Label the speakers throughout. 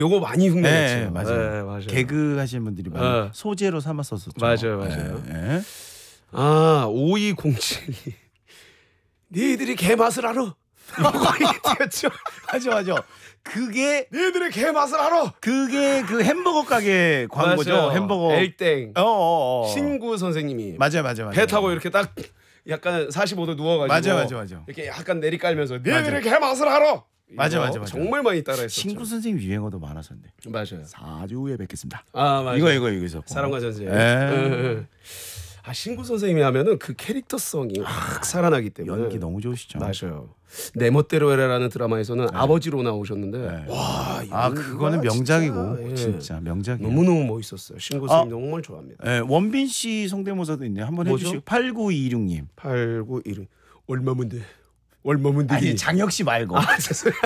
Speaker 1: 요거 많이 흉내냈죠.
Speaker 2: 네, 맞아요.
Speaker 1: 네, 맞아요.
Speaker 2: 개그 하시는 분들이 많이 소재로 삼았었죠.
Speaker 1: 맞아요.
Speaker 2: 네.
Speaker 1: 아, 5207이 니들이 개 맛을 알아? 이거였죠.
Speaker 2: 맞아. 그게
Speaker 1: 니들이 개 맛을 알아?
Speaker 2: 그게 그 햄버거 가게 광고죠.
Speaker 1: 맞아요.
Speaker 2: 햄버거.
Speaker 1: 엘땡. 신구 선생님이
Speaker 2: 맞아.
Speaker 1: 배 타고 이렇게 딱 약간 45도 누워가지고
Speaker 2: 맞아.
Speaker 1: 이렇게 약간 내리깔면서 니들이 개 맛을 알아?
Speaker 2: 맞아.
Speaker 1: 정말 많이 따라했었죠.
Speaker 2: 신구 선생님 유행어도 많았었는데.
Speaker 1: 맞아요.
Speaker 2: 4주 후에 뵙겠습니다.
Speaker 1: 아, 맞아요.
Speaker 2: 이거 있었고.
Speaker 1: 사랑과 전쟁. 아, 신구 선생님이 하면은 그 캐릭터성이 확 살아나기 때문에
Speaker 2: 연기 너무 좋으시죠.
Speaker 1: 맞아요. 내 멋대로 해라라는 드라마에서는 아버지로 나오셨는데 와,
Speaker 2: 그거는 명작이고 진짜 명작이에요.
Speaker 1: 너무너무 멋있었어요. 신구 선생님 정말 좋아합니다.
Speaker 2: 원빈 씨 성대모사도 있네요. 한번
Speaker 1: 뭐죠?
Speaker 2: 해주시고. 8926님.
Speaker 1: 8916 얼마면 돼? 얼마면 돼?
Speaker 2: 아니 장혁 씨 말고.
Speaker 1: 죄송해요.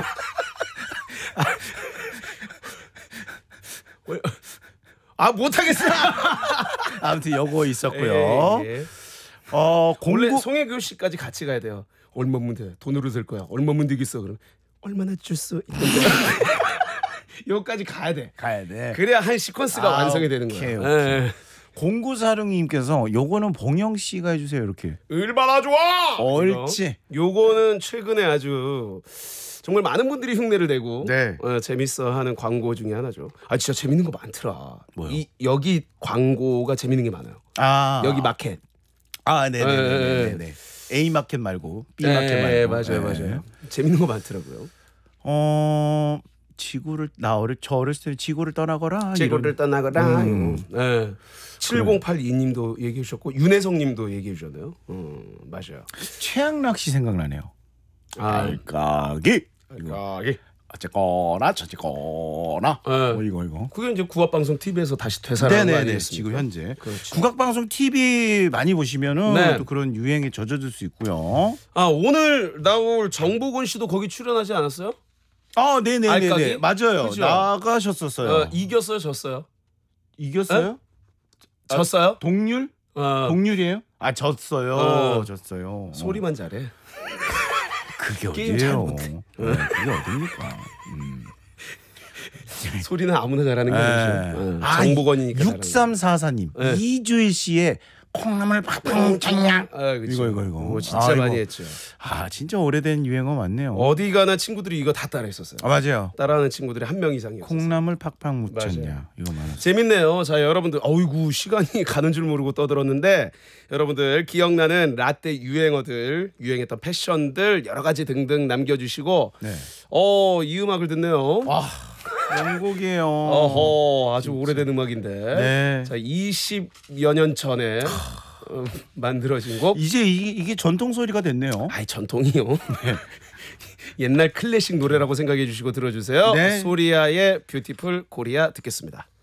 Speaker 1: 못하겠어요.
Speaker 2: 아무튼 요거 있었고요.
Speaker 1: 예.
Speaker 2: 공부
Speaker 1: 원래 송혜교 씨까지 같이 가야 돼요. 얼마면 돼? 돈으로 들 거야. 얼마면 되겠어? 그럼 얼마나 줄 수 있는데? 여기까지 가야 돼. 그래야 한 시퀀스가 완성이 되는 거예요.
Speaker 2: 오케이. 0946님께서 요거는 봉영 씨가 해주세요. 이렇게.
Speaker 1: 얼마나 좋아?
Speaker 2: 옳지.
Speaker 1: 요거는 최근에 아주 정말 많은 분들이 흉내를 내고
Speaker 2: 네.
Speaker 1: 재밌어하는 광고 중에 하나죠. 아, 진짜 재밌는 거 많더라.
Speaker 2: 뭐요?
Speaker 1: 여기 광고가 재밌는 게 많아요. 여기 마켓.
Speaker 2: 네네네. A 마켓 말고 B 마켓 말고.
Speaker 1: 맞아요. 재밌는 거 많더라고요.
Speaker 2: 저 어렸을 때 지구를 떠나거라.
Speaker 1: 지구를 떠나거라. 7082님도 얘기해 주셨고 윤혜성님도 얘기해 주셨네요. 맞아요.
Speaker 2: 최양락 씨 생각나네요. 알까기. 어쨌거나 저쨌거나. 이거.
Speaker 1: 그게 이제 국악방송 TV에서 다시 되살아난 거 아니겠습니까?
Speaker 2: 지금 현재.
Speaker 1: 그렇죠.
Speaker 2: 국악방송 TV 많이 보시면은 또 그런 유행에 젖어들 수 있고요.
Speaker 1: 오늘 나올 정복원 씨도 거기 출연하지 않았어요?
Speaker 2: 네네네. 맞아요.
Speaker 1: 그죠?
Speaker 2: 나가셨었어요.
Speaker 1: 이겼어요, 졌어요?
Speaker 2: 이겼어요?
Speaker 1: 졌어요?
Speaker 2: 동률? 동률이에요? 졌어요. 졌어요.
Speaker 1: 소리만 잘해.
Speaker 2: 그게
Speaker 1: 게임 잘
Speaker 2: 어디예요?
Speaker 1: 못해.
Speaker 2: 그게 어딥니까?
Speaker 1: 소리는 아무나 잘하는 게 아니죠. 정복원이니까.
Speaker 2: 6344님. 이주일 씨의 콩나물 팍팍 쳤냐? 이거.
Speaker 1: 진짜 많이 했죠.
Speaker 2: 진짜 오래된 유행어 맞네요.
Speaker 1: 어디 가나 친구들이 이거 다 따라했었어요.
Speaker 2: 맞아요.
Speaker 1: 따라하는 친구들이 한 명 이상이었어요.
Speaker 2: 콩나물 팍팍 묻혔냐? 이거 많았어요.
Speaker 1: 재밌네요. 자, 여러분들, 어이구 시간이 가는 줄 모르고 떠들었는데 여러분들 기억나는 라떼 유행어들, 유행했던 패션들 여러 가지 등등 남겨주시고 이 음악을 듣네요.
Speaker 2: 명곡이에요.
Speaker 1: 아주 오래된 음악인데. 자, 20여 년 전에 만들어진 곡.
Speaker 2: 이제 이게 전통 소리가 됐네요.
Speaker 1: 전통이요. 옛날 클래식 노래라고 생각해 주시고 들어주세요. 소리아의 뷰티풀 코리아 듣겠습니다.